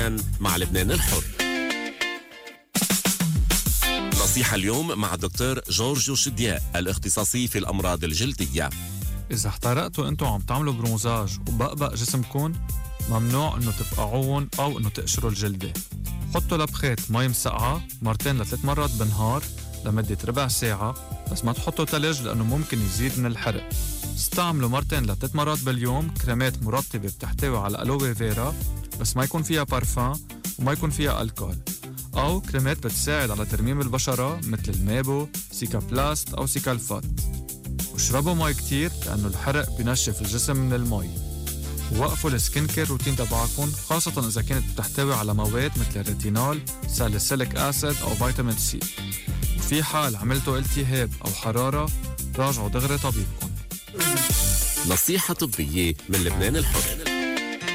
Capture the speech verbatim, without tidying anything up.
مع لبنان الحر. نصيحة اليوم مع الدكتور جورجيو شدياء الاختصاصي في الأمراض الجلدية. إذا احترقتوا أنتوا عم تعملوا برونزاج وبقبق جسمكم، ممنوع أنه تفقعون أو أنه تقشروا الجلدة. حطوا لبخات مي مسقعة مرتين لثلاث مرات بالنهار لمدة ربع ساعة، بس ما تحطوا تلج لأنه ممكن يزيد من الحرق. استعملوا مرتين لثلاث مرات باليوم كريمات مرطبة بتحتوي على ألوي فيرا، بس ما يكون فيها بارفان وما يكون فيها الكول، أو كريمات بتساعد على ترميم البشرة مثل المابو، سيكا بلاست أو سيكالفات. واشربوا مي كتير لأنه الحرق بينشف الجسم من المي. ووقفوا السكين كير روتين تبعكم، خاصة إذا كانت بتحتوي على مواد مثل الريتينول، ساليسيليك أسيد أو فيتامين سي. وفي حال عملتوا التهاب أو حرارة، راجعوا دغري طبيبكم. نصيحة طبية من لبنان الحر.